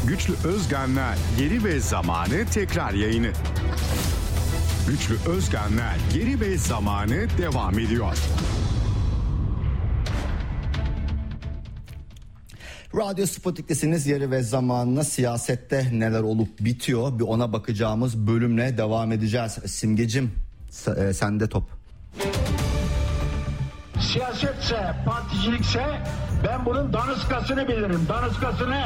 Güçlü Özgenler Geri ve Zamanı tekrar yayını. Güçlü Özgenler Geri ve Zamanı devam ediyor. Radyo Sputnik'tesiniz. Yeri ve zamanına siyasette neler olup bitiyor bir ona bakacağımız bölümle devam edeceğiz. Simgecim sende top. Siyasetse, particilikse ben bunun daniskasını bilirim. Daniskasını.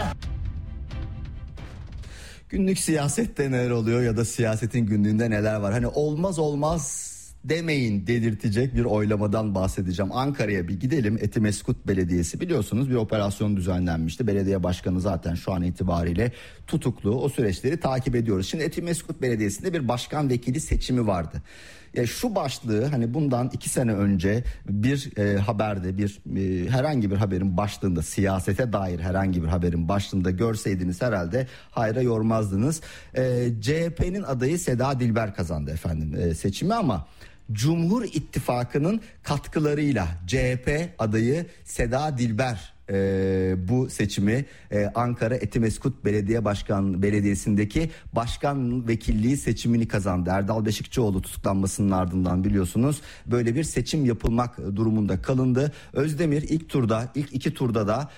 Günlük siyasette neler oluyor ya da siyasetin günlüğünde neler var? Hani olmaz demeyin dedirtecek bir oylamadan bahsedeceğim. Ankara'ya bir gidelim. Etimeskut Belediyesi, biliyorsunuz bir operasyon düzenlenmişti. Belediye başkanı zaten şu an itibariyle tutuklu. O süreçleri takip ediyoruz. Şimdi Etimeskut Belediyesi'nde bir başkan vekili seçimi vardı. Şu başlığı hani bundan 2 sene önce bir haberde herhangi bir haberin başlığında, siyasete dair herhangi bir haberin başlığında görseydiniz herhalde hayra yormazdınız. CHP'nin adayı Seda Dilber kazandı efendim seçimi ama Cumhur İttifakı'nın katkılarıyla CHP adayı Seda Dilber bu seçimi Ankara Etimeskut Belediyesi'ndeki başkan vekilliği seçimini kazandı. Erdal Beşikçioğlu tutuklanmasının ardından biliyorsunuz böyle bir seçim yapılmak durumunda kalındı. Özdemir ilk 2 turda da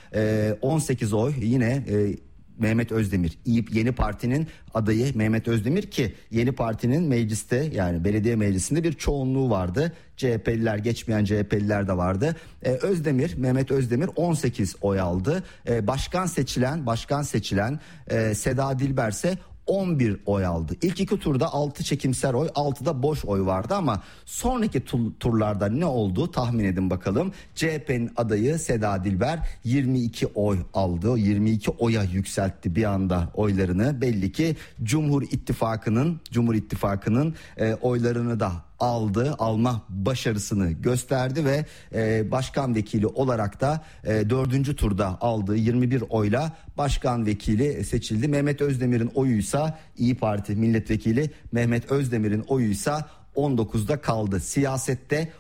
18 oy yine Mehmet Özdemir, Yeni Parti'nin adayı Mehmet Özdemir, ki Yeni Parti'nin mecliste, yani belediye meclisinde bir çoğunluğu vardı. CHP'liler, geçmeyen CHP'liler de vardı. Mehmet Özdemir 18 oy aldı. Başkan seçilen Seda Dilber ise 11 oy aldı. İlk 2 turda 6 çekimser oy, 6 da boş oy vardı ama sonraki turlarda ne oldu tahmin edin bakalım. CHP'nin adayı Seda Dilber 22 oy aldı. 22 oya yükseltti bir anda oylarını. Belli ki Cumhur İttifakı'nın oylarını da alma başarısını gösterdi ve başkan vekili olarak da 4. turda aldığı 21 oyla başkan vekili seçildi. Mehmet Özdemir'in oyuysa, İyi Parti milletvekili Mehmet Özdemir'in oyuysa 19'da kaldı. Siyasette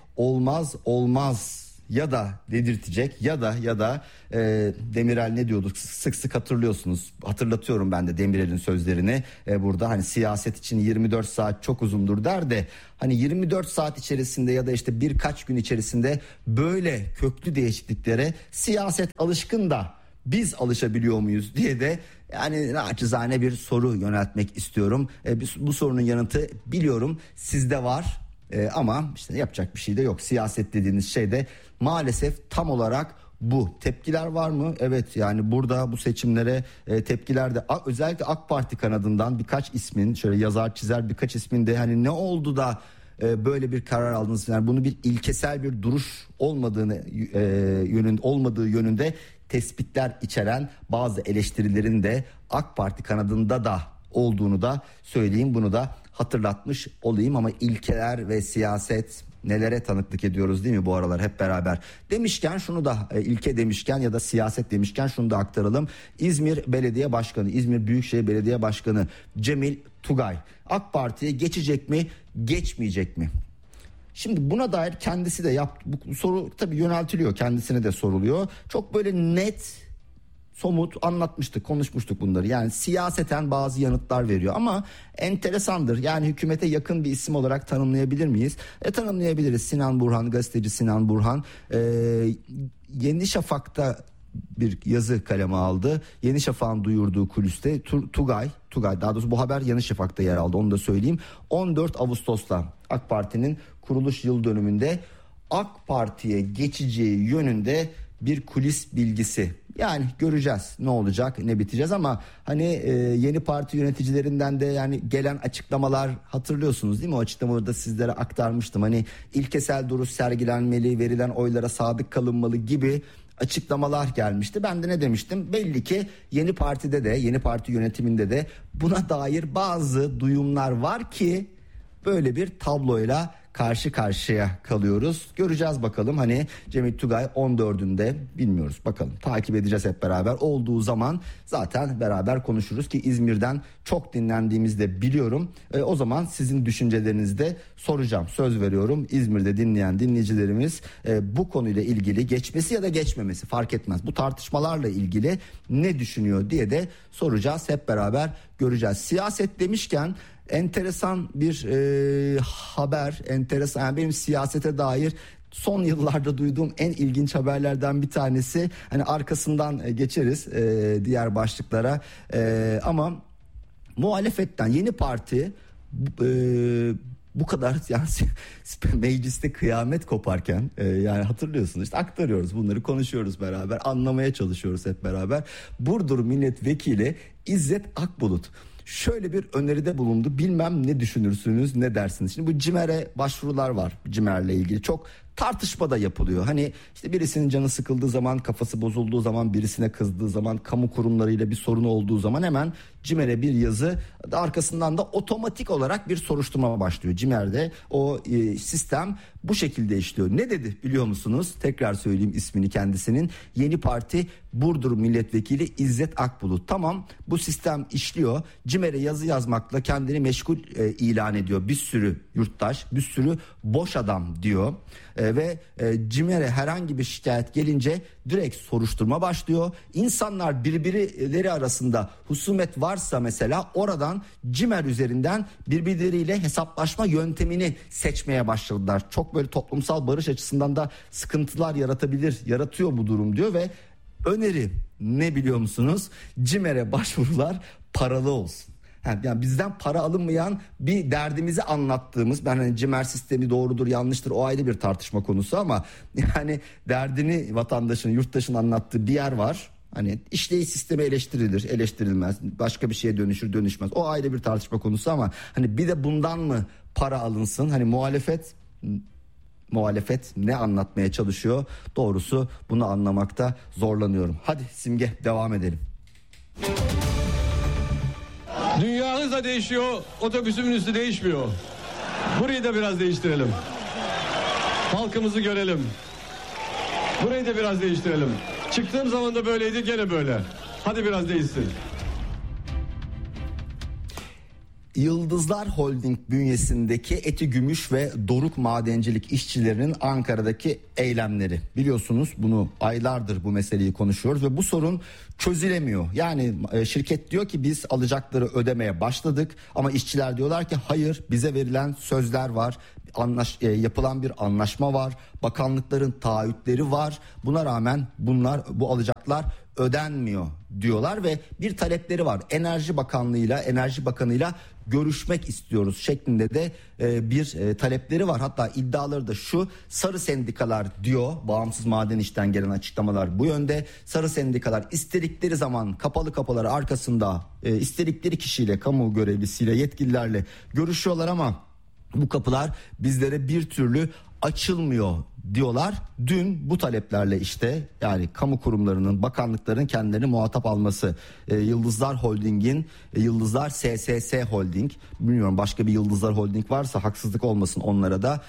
olmaz ya da dedirtecek ya da Demirel ne diyorduk sık sık hatırlıyorsunuz, hatırlatıyorum ben de Demirel'in sözlerini burada, hani siyaset için 24 saat çok uzundur der de hani 24 saat içerisinde ya da işte birkaç gün içerisinde böyle köklü değişikliklere siyaset alışkın da biz alışabiliyor muyuz diye de yani naçizane bir soru yöneltmek istiyorum. Bu sorunun yanıtı biliyorum sizde var. Ama işte yapacak bir şey de yok. Siyaset dediğiniz şey de maalesef tam olarak bu. Tepkiler var mı? Evet, yani burada bu seçimlere tepkiler de özellikle AK Parti kanadından birkaç ismin, şöyle yazar çizer birkaç ismin de hani ne oldu da böyle bir karar aldınız? Yani bunu bir ilkesel bir duruş olmadığı yönünde tespitler içeren bazı eleştirilerin de AK Parti kanadında da olduğunu da söyleyeyim, bunu da hatırlatmış olayım. Ama ilkeler ve siyaset nelere tanıklık ediyoruz değil mi bu aralar hep beraber. Demişken şunu da ilke demişken ya da siyaset demişken şunu da aktaralım. İzmir Büyükşehir Belediye Başkanı Cemil Tugay AK Parti'ye geçecek mi, geçmeyecek mi? Şimdi buna dair kendisi de bu soru tabii yöneltiliyor, kendisine de soruluyor. Çok böyle net, somut anlatmıştık, konuşmuştuk bunları. Yani siyaseten bazı yanıtlar veriyor ama enteresandır. Yani hükümete yakın bir isim olarak tanımlayabilir miyiz? Tanımlayabiliriz. Sinan Burhan, gazeteci Sinan Burhan Yeni Şafak'ta bir yazı kaleme aldı. Yeni Şafak'ın duyurduğu kuliste Tugay, daha doğrusu bu haber Yeni Şafak'ta yer aldı, onu da söyleyeyim. 14 Ağustos'ta AK Parti'nin kuruluş yıl dönümünde AK Parti'ye geçeceği yönünde bir kulis bilgisi. Yani göreceğiz ne olacak, ne biteceğiz ama hani Yeni Parti yöneticilerinden de yani gelen açıklamalar hatırlıyorsunuz değil mi? O açıklamaları da sizlere aktarmıştım. Hani ilkesel duruş sergilenmeli, verilen oylara sadık kalınmalı gibi açıklamalar gelmişti. Ben de ne demiştim? Belli ki Yeni Parti'de de, Yeni Parti yönetiminde de buna dair bazı duyumlar var ki böyle bir tabloyla karşı karşıya kalıyoruz. Göreceğiz bakalım, hani Cemil Tugay 14'ünde bilmiyoruz, bakalım takip edeceğiz hep beraber. Olduğu zaman zaten beraber konuşuruz ki İzmir'den çok dinlendiğimizi de biliyorum. O zaman sizin düşüncelerinizi de soracağım, söz veriyorum. İzmir'de dinleyen dinleyicilerimiz bu konuyla ilgili, geçmesi ya da geçmemesi fark etmez, bu tartışmalarla ilgili ne düşünüyor diye de soracağız, hep beraber göreceğiz. Siyaset demişken enteresan bir haber, enteresan, yani benim siyasete dair son yıllarda duyduğum en ilginç haberlerden bir tanesi. Hani arkasından geçeriz diğer başlıklara, ama muhalefetten Yeni Parti bu kadar, yani mecliste kıyamet koparken, yani hatırlıyorsunuz, işte aktarıyoruz bunları, konuşuyoruz beraber, anlamaya çalışıyoruz hep beraber. Burdur Milletvekili İzzet Akbulut şöyle bir öneride bulundu. Bilmem ne düşünürsünüz, ne dersiniz? Şimdi bu CİMER'e başvurular var. CİMER'le ilgili çok tartışma da yapılıyor. Hani işte birisinin canı sıkıldığı zaman, kafası bozulduğu zaman, birisine kızdığı zaman, kamu kurumlarıyla bir sorunu olduğu zaman hemen CİMER'e bir yazı, arkasından da otomatik olarak bir soruşturma başlıyor. CİMER'de o sistem bu şekilde işliyor. Ne dedi biliyor musunuz? Tekrar söyleyeyim ismini kendisinin. Yeni Parti Burdur Milletvekili İzzet Akbulut. Tamam, bu sistem işliyor. CİMER'e yazı yazmakla kendini meşgul ilan ediyor. Bir sürü yurttaş, bir sürü boş adam diyor. Ve CİMER'e herhangi bir şikayet gelince direkt soruşturma başlıyor. İnsanlar birbirleri arasında husumet varsa mesela oradan CİMER üzerinden birbirleriyle hesaplaşma yöntemini seçmeye başladılar. Çok böyle toplumsal barış açısından da sıkıntılar yaratıyor bu durum diyor ve öneri ne biliyor musunuz? CİMER'e başvurular paralı olsun. Yani bizden para alınmayan bir derdimizi anlattığımız, ben hani CİMER sistemi doğrudur yanlıştır o ayrı bir tartışma konusu, ama yani derdini vatandaşın, yurttaşın anlattığı bir yer var. Hani işleyiş sistemi eleştirilir, eleştirilmez, başka bir şeye dönüşür, dönüşmez, o ayrı bir tartışma konusu, ama hani bir de bundan mı para alınsın? Hani muhalefet ne anlatmaya çalışıyor? Doğrusu bunu anlamakta zorlanıyorum. Hadi Simge, devam edelim. Dünya hızla değişiyor, otobüsümün üstü değişmiyor. Burayı da biraz değiştirelim. Halkımızı görelim. Burayı da biraz değiştirelim. Çıktığım zaman da böyleydi, gene böyle. Hadi biraz değişsin. Yıldızlar Holding bünyesindeki Eti Gümüş ve Doruk madencilik işçilerinin Ankara'daki eylemleri. Biliyorsunuz bunu aylardır bu meseleyi konuşuyoruz ve bu sorun çözülemiyor. Yani şirket diyor ki biz alacakları ödemeye başladık, ama işçiler diyorlar ki hayır, bize verilen sözler var. Yapılan bir anlaşma var. Bakanlıkların taahhütleri var. Buna rağmen bu alacaklar ödenmiyor diyorlar ve bir talepleri var. Enerji Bakanı'yla görüşmek istiyoruz şeklinde de bir talepleri var. Hatta iddiaları da şu: sarı sendikalar diyor, bağımsız maden işten gelen açıklamalar bu yönde. Sarı sendikalar istedikleri zaman kapalı kapıları arkasında istedikleri kişiyle, kamu görevlisiyle, yetkililerle görüşüyorlar, ama bu kapılar bizlere bir türlü açılmıyor diyorlar. Dün bu taleplerle işte, yani kamu kurumlarının, bakanlıkların kendilerini muhatap alması, Yıldızlar Holding'in, Yıldızlar SSS Holding, bilmiyorum başka bir Yıldızlar Holding varsa haksızlık olmasın onlara da,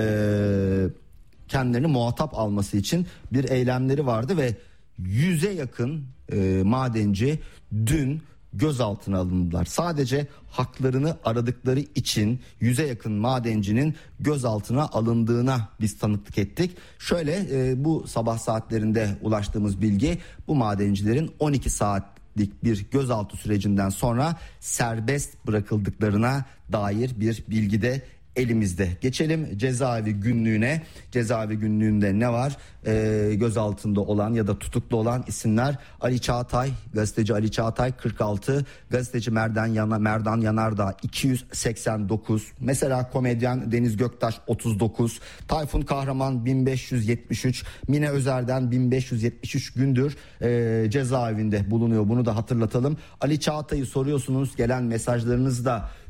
kendilerini muhatap alması için bir eylemleri vardı ve 100'e yakın madenci dün gözaltına alındılar. Sadece haklarını aradıkları için 100'e yakın madencinin gözaltına alındığına biz tanıklık ettik. Şöyle bu sabah saatlerinde ulaştığımız bilgi, bu madencilerin 12 saatlik bir gözaltı sürecinden sonra serbest bırakıldıklarına dair bir bilgi de elimizde. Geçelim cezaevi günlüğüne. Cezaevi günlüğünde ne var? Gözaltında olan ya da tutuklu olan isimler: Ali Çağatay, gazeteci Ali Çağatay 46, gazeteci Merdan Yanardağ 289, mesela komedyen Deniz Göktaş 39, Tayfun Kahraman 1573, Mine Özer'den 1573 gündür cezaevinde bulunuyor. Bunu da hatırlatalım. Ali Çağatay'ı soruyorsunuz, gelen mesajlarınızı da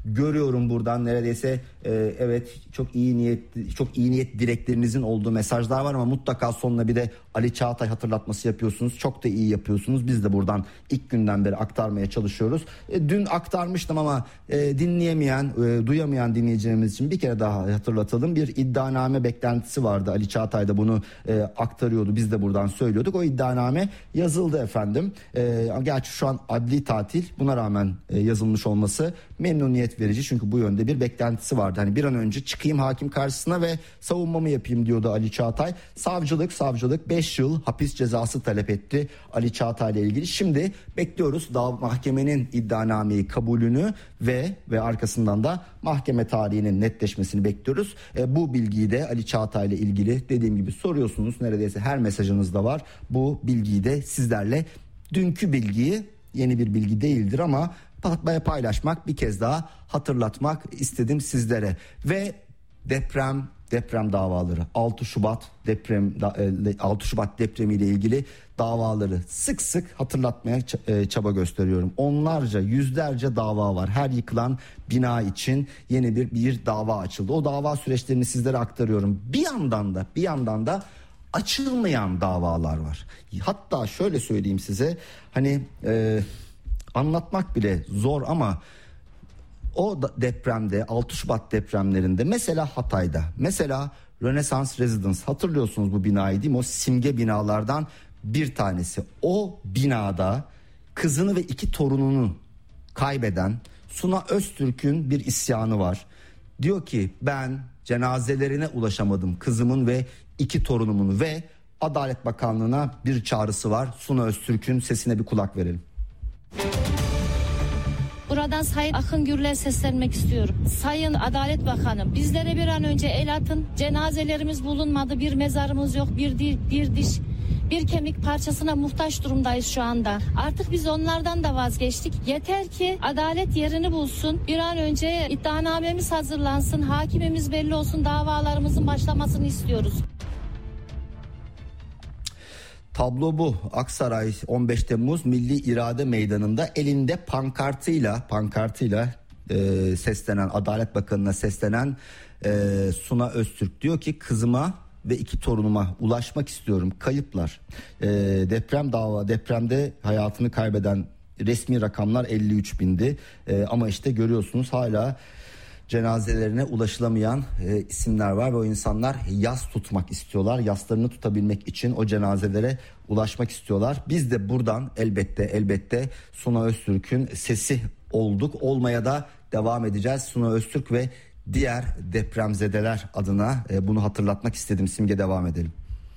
görüyorum buradan neredeyse evet çok iyi niyet dileklerinizin olduğu mesajlar var ama mutlaka sonuna bir de Ali Çağatay hatırlatması yapıyorsunuz. Çok da iyi yapıyorsunuz. Biz de buradan ilk günden beri aktarmaya çalışıyoruz. Dün aktarmıştım ama dinleyemeyen, duyamayan dinleyicilerimiz için bir kere daha hatırlatalım. Bir iddianame beklentisi vardı. Ali Çağatay da bunu aktarıyordu. Biz de buradan söylüyorduk. O iddianame yazıldı efendim. Gerçi şu an adli tatil, buna rağmen yazılmış olması memnuniyet verici. Çünkü bu yönde bir beklentisi vardı. Hani bir an önce çıkayım hakim karşısına ve savunmamı yapayım diyordu Ali Çağatay. Savcılık 5 yıl hapis cezası talep etti Ali Çağatay ile ilgili. Şimdi bekliyoruz mahkemenin iddianameyi kabulünü ve arkasından da mahkeme tarihinin netleşmesini bekliyoruz. Bu bilgiyi de Ali Çağatay ile ilgili dediğim gibi soruyorsunuz. Neredeyse her mesajınızda var. Bu bilgiyi de sizlerle, dünkü bilgiyi, yeni bir bilgi değildir ama paylaşmak, bir kez daha hatırlatmak istedim sizlere. Ve deprem davaları, 6 Şubat depremiyle ilgili davaları sık sık hatırlatmaya çaba gösteriyorum. Onlarca, yüzlerce dava var. Her yıkılan bina için yeni bir dava açıldı. O dava süreçlerini sizlere aktarıyorum. Bir yandan da açılmayan davalar var. Hatta şöyle söyleyeyim size, hani anlatmak bile zor ama o depremde, 6 Şubat depremlerinde, mesela Hatay'da, mesela Rönesans Residence, hatırlıyorsunuz bu binayı değil mi? O simge binalardan bir tanesi. O binada kızını ve 2 torununu kaybeden Suna Öztürk'ün bir isyanı var. Diyor ki ben cenazelerine ulaşamadım kızımın ve 2 torunumun, ve Adalet Bakanlığı'na bir çağrısı var. Suna Öztürk'ün sesine bir kulak verelim. Buradan Sayın Akın Gür'le seslenmek istiyorum. Sayın Adalet Bakanı, bizlere bir an önce el atın. Cenazelerimiz bulunmadı, bir mezarımız yok, bir diş, bir kemik parçasına muhtaç durumdayız şu anda. Artık biz onlardan da vazgeçtik. Yeter ki adalet yerini bulsun. Bir an önce iddianamemiz hazırlansın, hakimimiz belli olsun, davalarımızın başlamasını istiyoruz. Tablo bu. Aksaray 15 Temmuz Milli İrade Meydanı'nda elinde pankartıyla seslenen, Adalet Bakanı'na seslenen Suna Öztürk diyor ki kızıma ve 2 torunuma ulaşmak istiyorum. Kayıplar. Depremde hayatını kaybeden resmi rakamlar 53 bindi. Ama işte görüyorsunuz hala cenazelerine ulaşılamayan isimler var ve o insanlar yas tutmak istiyorlar. Yaslarını tutabilmek için o cenazelere ulaşmak istiyorlar. Biz de buradan elbette Suna Öztürk'ün sesi olduk. Olmaya da devam edeceğiz. Suna Öztürk ve diğer depremzedeler adına bunu hatırlatmak istedim. Simge, devam edelim.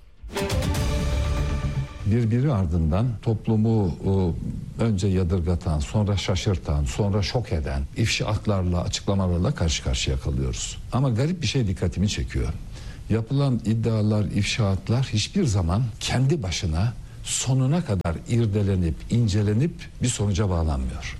Birbiri ardından toplumu önce yadırgatan, sonra şaşırtan, sonra şok eden ifşaatlarla, açıklamalarla karşı karşıya kalıyoruz. Ama garip bir şey dikkatimi çekiyor. Yapılan iddialar, ifşaatlar hiçbir zaman kendi başına sonuna kadar irdelenip, incelenip bir sonuca bağlanmıyor.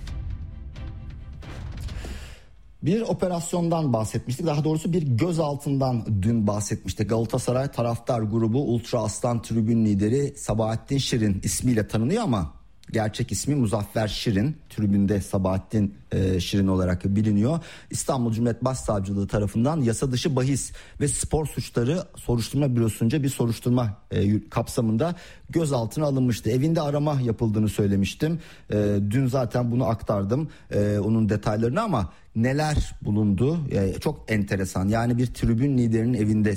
Bir operasyondan bahsetmiştik. Daha doğrusu bir gözaltından dün bahsetmiştik. Galatasaray taraftar grubu Ultra Aslan tribün lideri Sabahattin Şirin ismiyle tanınıyor ama gerçek ismi Muzaffer Şirin. Tribünde Sabahattin Şirin olarak biliniyor. İstanbul Cumhuriyet Başsavcılığı tarafından yasa dışı bahis ve spor suçları soruşturma bürosunca bir soruşturma kapsamında gözaltına alınmıştı. Evinde arama yapıldığını söylemiştim. Dün zaten bunu aktardım onun detaylarını ama neler bulundu çok enteresan. Yani bir tribün liderinin evinde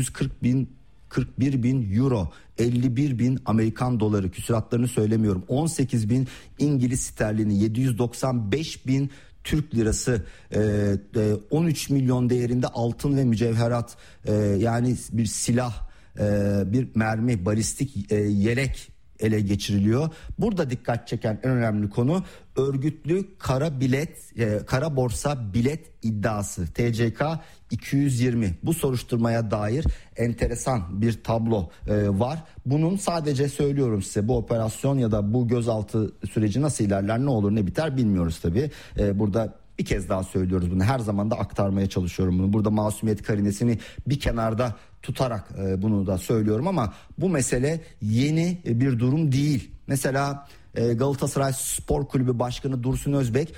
41 bin euro, 51 bin Amerikan doları, küsuratlarını söylemiyorum, 18 bin İngiliz sterlini, 795 bin Türk lirası, 13 milyon değerinde altın ve mücevherat, yani bir silah, bir mermi, balistik yelek ele geçiriliyor. Burada dikkat çeken en önemli konu örgütlü kara borsa bilet iddiası. TCK 220. Bu soruşturmaya dair enteresan bir tablo var. Bunun sadece söylüyorum size, bu operasyon ya da bu gözaltı süreci nasıl ilerler, ne olur ne biter bilmiyoruz tabii. Burada bir kez daha söylüyoruz bunu. Her zaman da aktarmaya çalışıyorum bunu. Burada masumiyet karinesini bir kenarda tutarak bunu da söylüyorum ama bu mesele yeni bir durum değil. Mesela Galatasaray Spor Kulübü Başkanı Dursun Özbek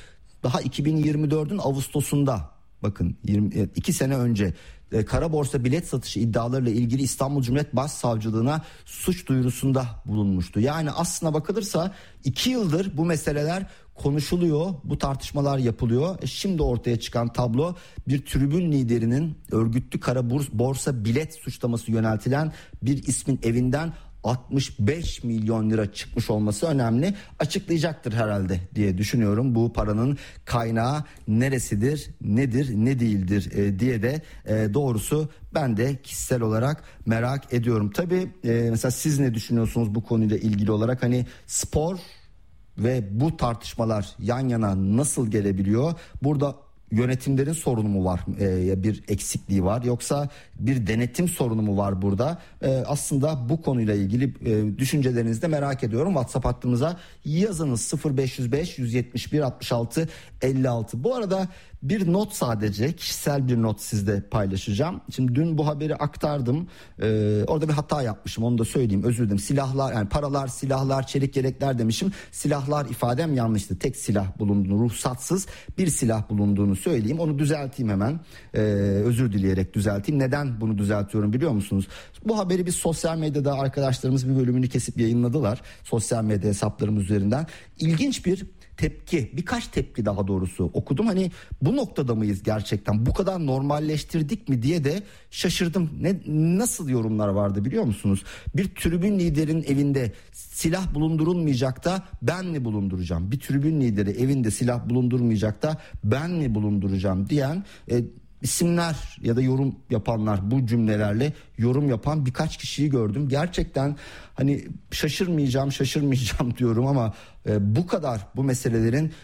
daha 2024'ün Ağustos'unda, bakın 2 sene önce kara borsa bilet satışı iddialarıyla ilgili İstanbul Cumhuriyet Başsavcılığına suç duyurusunda bulunmuştu. Yani aslına bakılırsa 2 yıldır bu meseleler konuşuluyor, bu tartışmalar yapılıyor. Şimdi ortaya çıkan tablo, bir tribün liderinin örgütlü kara borsa bilet suçlaması yöneltilen bir ismin evinden 65 milyon lira çıkmış olması önemli. Açıklayacaktır herhalde diye düşünüyorum. Bu paranın kaynağı neresidir, nedir, ne değildir diye de doğrusu ben de kişisel olarak merak ediyorum. Tabii mesela siz ne düşünüyorsunuz bu konuyla ilgili olarak? Hani spor ve bu tartışmalar yan yana nasıl gelebiliyor? Burada yönetimlerin sorunu mu var, bir eksikliği var, yoksa bir denetim sorunu mu var burada? Aslında bu konuyla ilgili düşüncelerinizi de merak ediyorum. WhatsApp hattımıza yazınız 0505 171 66 56. Bu arada bir not, sadece kişisel bir not sizle paylaşacağım. Şimdi dün bu haberi aktardım. Orada bir hata yapmışım, onu da söyleyeyim, özür dilerim. Silahlar, yani paralar, silahlar, çelik yelekler demişim. Silahlar ifadem yanlıştı. Tek silah bulunduğunu, ruhsatsız bir silah bulunduğunu söyleyeyim. Onu düzelteyim hemen. Özür dileyerek düzelteyim. Neden bunu düzeltiyorum biliyor musunuz? Bu haberi biz sosyal medyada, arkadaşlarımız bir bölümünü kesip yayınladılar. Sosyal medya hesaplarımız üzerinden. İlginç bir tepki, birkaç tepki daha doğrusu okudum. Hani bu noktada mıyız gerçekten? Bu kadar normalleştirdik mi diye de şaşırdım. Nasıl yorumlar vardı biliyor musunuz? Bir tribün liderin evinde silah bulundurulmayacak da ben mi bulunduracağım? Bir tribün lideri evinde silah bulundurmayacak da ben mi bulunduracağım diyen isimler ya da yorum yapanlar, bu cümlelerle yorum yapan birkaç kişiyi gördüm. Gerçekten hani şaşırmayacağım diyorum ama bu kadar bu meselelerin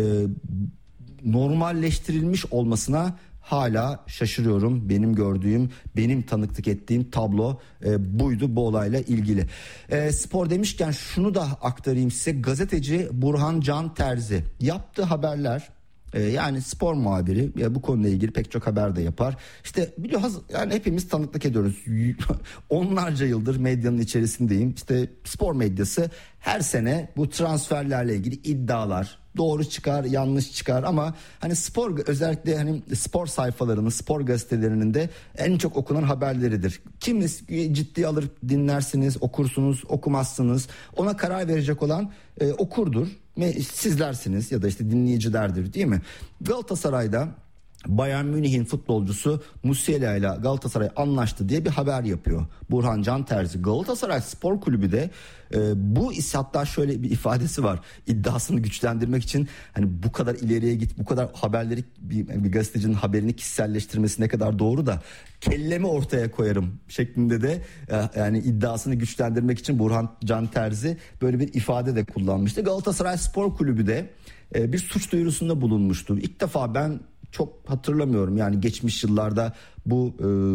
normalleştirilmiş olmasına hala şaşırıyorum. Benim gördüğüm, benim tanıklık ettiğim tablo buydu bu olayla ilgili. Spor demişken şunu da aktarayım size. Gazeteci Burhan Can Terzi yaptığı haberler, yani spor muhabiri, bu konuyla ilgili pek çok haber de yapar. İşte biliyoruz, yani hepimiz tanıklık ediyoruz. Onlarca yıldır medyanın içerisindeyim. İşte spor medyası her sene bu transferlerle ilgili iddialar, doğru çıkar, yanlış çıkar ama hani spor, özellikle hani spor sayfalarının, spor gazetelerinin de en çok okunan haberleridir. Kiminiz ciddiye alır dinlersiniz, okursunuz, okumazsınız. Ona karar verecek olan okurdur. Sizlersiniz ya da işte dinleyicilerdir, değil mi? Galatasaray'da Bayern Münih'in futbolcusu Musiala ile Galatasaray anlaştı diye bir haber yapıyor Burhan Can Terzi. Galatasaray Spor Kulübü de bu hatta şöyle bir ifadesi var. İddiasını güçlendirmek için hani bu kadar ileriye git, bu kadar haberleri, bir gazetecinin haberini kişiselleştirmesi ne kadar doğru da kellemi ortaya koyarım şeklinde de yani iddiasını güçlendirmek için Burhan Can Terzi böyle bir ifade de kullanmıştı. Galatasaray Spor Kulübü de bir suç duyurusunda bulunmuştu. İlk defa ben çok hatırlamıyorum yani geçmiş yıllarda bu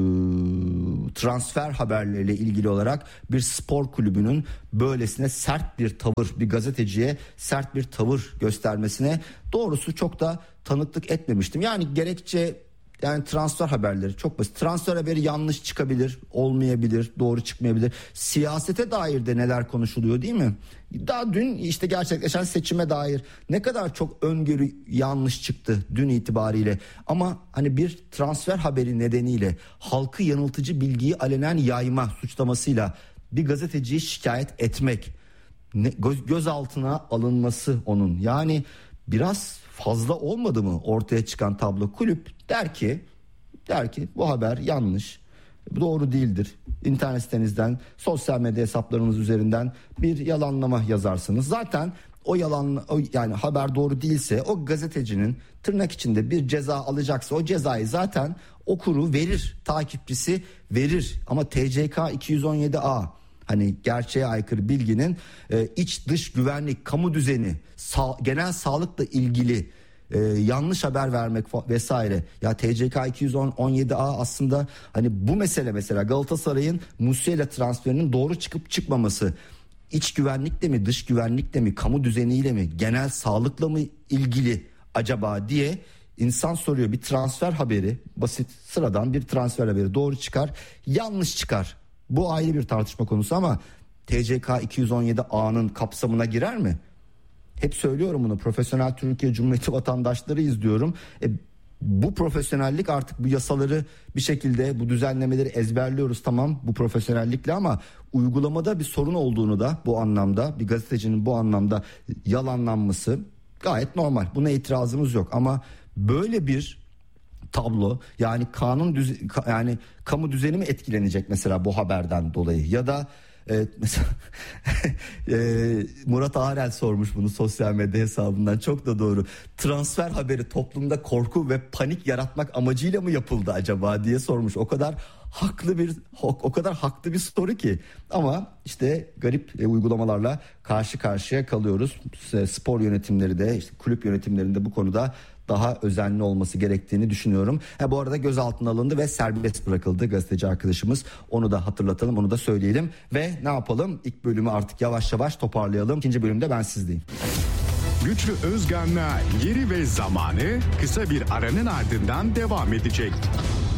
transfer haberleriyle ilgili olarak bir spor kulübünün böylesine sert bir tavır, bir gazeteciye sert bir tavır göstermesine doğrusu çok da tanıklık etmemiştim. Yani gerekçe, yani transfer haberleri çok basit. Transfer haberi yanlış çıkabilir, olmayabilir, doğru çıkmayabilir. Siyasete dair de neler konuşuluyor, değil mi? Daha dün işte gerçekleşen seçime dair ne kadar çok öngörü yanlış çıktı dün itibariyle. Ama hani bir transfer haberi nedeniyle halkı yanıltıcı bilgiyi alenen yayma suçlamasıyla bir gazeteciyi şikayet etmek, gözaltına alınması onun, yani biraz fazla olmadı mı ortaya çıkan tablo? Kulüp der ki bu haber yanlış, doğru değildir. İnternet sitenizden, sosyal medya hesaplarınız üzerinden bir yalanlama yazarsınız. Zaten yani haber doğru değilse o gazetecinin tırnak içinde bir ceza alacaksa o cezayı zaten okuru verir, takipçisi verir. Ama TCK 217A, hani gerçeğe aykırı bilginin iç dış güvenlik, kamu düzeni, genel sağlıkla ilgili yanlış haber vermek vesaire. Ya TCK 217A aslında hani bu mesele, mesela Galatasaray'ın Musiala transferinin doğru çıkıp çıkmaması, iç güvenlikle mi, dış güvenlikle mi, kamu düzeniyle mi, genel sağlıkla mı ilgili acaba diye insan soruyor. Bir transfer haberi, basit sıradan bir transfer haberi doğru çıkar, yanlış çıkar. Bu ayrı bir tartışma konusu ama TCK 217A'nın kapsamına girer mi? hep söylüyorum bunu, profesyonel Türkiye Cumhuriyeti vatandaşları izliyorum. Bu profesyonellik, artık bu yasaları bir şekilde, bu düzenlemeleri ezberliyoruz tamam bu profesyonellikle, ama uygulamada bir sorun olduğunu da, bu anlamda bir gazetecinin bu anlamda yalanlanması gayet normal. Buna itirazımız yok, ama böyle bir tablo, yani yani kamu düzeni mi etkilenecek mesela bu haberden dolayı, ya da mesela Murat Ağrel sormuş bunu sosyal medya hesabından, çok da doğru. Transfer haberi toplumda korku ve panik yaratmak amacıyla mı yapıldı acaba diye sormuş. O kadar haklı bir soru ki, ama işte garip uygulamalarla karşı karşıya kalıyoruz. Spor yönetimleri de, işte kulüp yönetimlerinde bu konuda daha özenli olması gerektiğini düşünüyorum. Bu arada gözaltına alındı ve serbest bırakıldı gazeteci arkadaşımız. Onu da hatırlatalım, onu da söyleyelim. Ve ne yapalım? İlk bölümü artık yavaş yavaş toparlayalım. İkinci bölümde ben sizdeyim. Güçlü Özgen'le Yeri ve Zamanı kısa bir aranın ardından devam edecek.